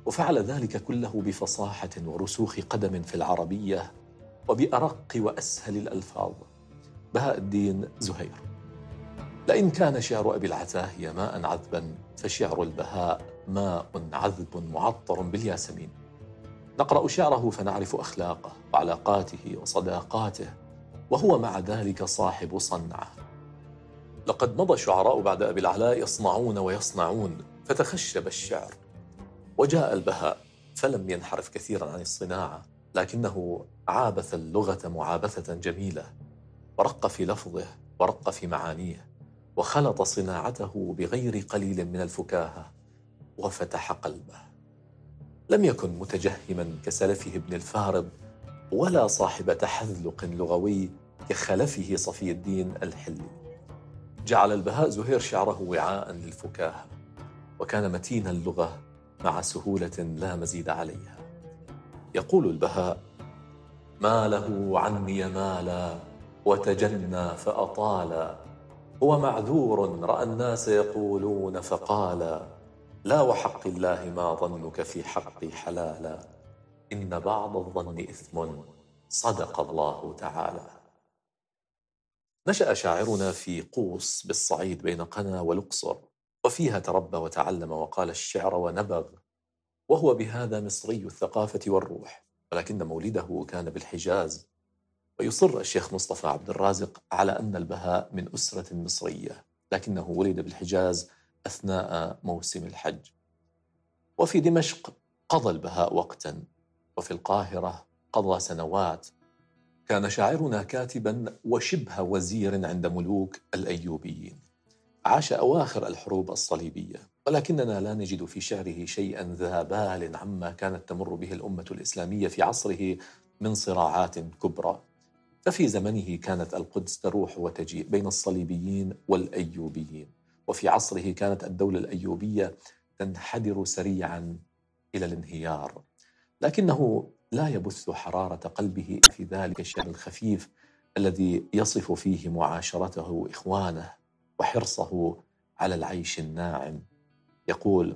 وفعل ذلك كله بفصاحة ورسوخ قدم في العربية وبأرق وأسهل الألفاظ. بهاء الدين زهير. لئن كان شعر أبي العتاهية ماء عذبا فشعر البهاء ماء عذب معطر بالياسمين. نقرأ شعره فنعرف أخلاقه وعلاقاته وصداقاته، وهو مع ذلك صاحب صنعة. لقد مضى الشعراء بعد أبي العلاء يصنعون ويصنعون، فتخشب الشعر، وجاء البهاء فلم ينحرف كثيرا عن الصناعة، لكنه عابث اللغة معابثة جميلة، ورق في لفظه ورق في معانيه، وخلط صناعته بغير قليل من الفكاهة، وفتح قلبه. لم يكن متجهما كسلفه ابن الفارض، ولا صاحب تحذلق لغوي كخلفه صفي الدين الحلي. جعل البهاء زهير شعره وعاء للفكاهة، وكان متين اللغة مع سهولة لا مزيد عليها. يقول البهاء: ما له عني مالا وتجنى فأطالا، هو معذور رأى الناس يقولون فقالا، لا وحق الله ما ظنك في حقي حلالا، إن بعض الظن إثم صدق الله تعالى. نشأ شاعرنا في قوس بالصعيد بين قنا والأقصر، وفيها تربى وتعلم وقال الشعر ونبغ، وهو بهذا مصري الثقافة والروح، ولكن مولده كان بالحجاز. ويصر الشيخ مصطفى عبد الرازق على أن البهاء من أسرة مصرية، لكنه ولد بالحجاز أثناء موسم الحج. وفي دمشق قضى البهاء وقتا، وفي القاهرة قضى سنوات. كان شاعرنا كاتبا وشبه وزير عند ملوك الأيوبيين. عاش أواخر الحروب الصليبية، ولكننا لا نجد في شعره شيئا ذا بال عما كانت تمر به الأمة الإسلامية في عصره من صراعات كبرى. ففي زمنه كانت القدس تروح وتجيء بين الصليبيين والأيوبيين، وفي عصره كانت الدولة الأيوبية تنحدر سريعا إلى الانهيار، لكنه لا يبث حرارة قلبه في ذلك الشعر الخفيف الذي يصف فيه معاشرته إخوانه وحرصه على العيش الناعم. يقول: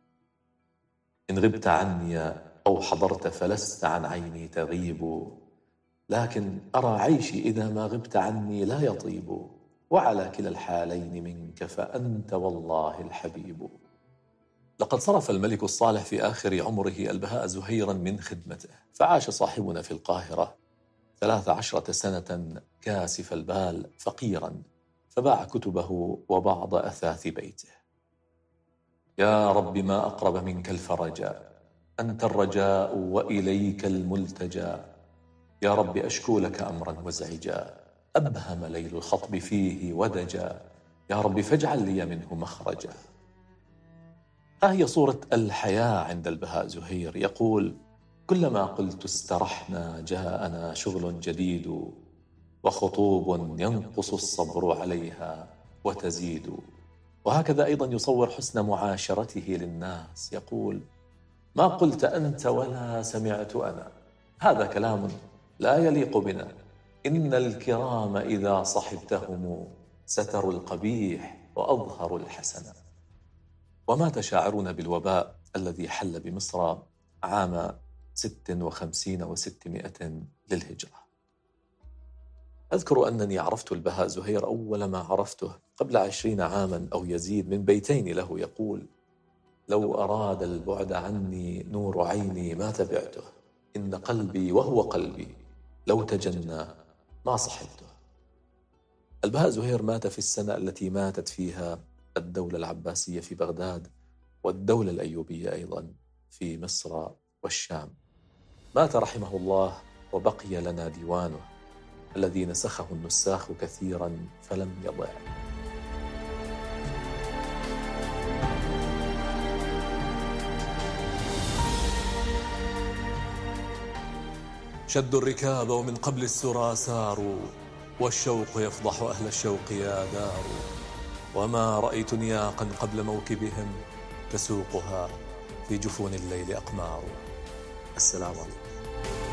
إن غبت عني أو حضرت فلست عن عيني تغيب، لكن أرى عيشي إذا ما غبت عني لا يطيب، وعلى كلا الحالين منك فأنت والله الحبيب. لقد صرف الملك الصالح في آخر عمره البهاء زهيرا من خدمته، فعاش صاحبنا في القاهرة 13 سنة كاسف البال فقيرا، فباع كتبه وبعض أثاث بيته. يا رب ما أقرب منك الفرجا، أنت الرجاء وإليك الملتجى، يا رب أشكو لك أمرا مزعجا، أبهم ليل الخطب فيه ودجا، يا رب فاجعل لي منه مخرجا. ها هي صورة الحياة عند البهاء زهير. يقول: كلما قلت استرحنا جاءنا شغل جديد، وخطوب ينقص الصبر عليها وتزيد. وهكذا أيضا يصور حسن معاشرته للناس. يقول: ما قلت أنت ولا سمعت أنا، هذا كلام لا يليق بنا، إن الكرام إذا صحبتهم ستروا القبيح وأظهروا الحسن. ومات شاعرنا بالوباء الذي حل بمصر عام 56 و600 للهجرة. أذكر أنني عرفت البهاء زهير أول ما عرفته قبل 20 عاما أو يزيد من بيتين له. يقول: لو أراد البعد عني نور عيني ما تبعته، إن قلبي وهو قلبي لو تجنى ما صحبته. البهاء زهير مات في السنة التي ماتت فيها الدولة العباسية في بغداد، والدولة الأيوبية أيضا في مصر والشام. مات رحمه الله وبقي لنا ديوانه الذي نسخه النساخ كثيرا فلم يضع. شدوا الركاب ومن قبل السرى ساروا، والشوق يفضح أهل الشوق يا دار، وما رأيت نياقا قبل موكبهم تسوقها في جفون الليل أقمار. السلام عليكم.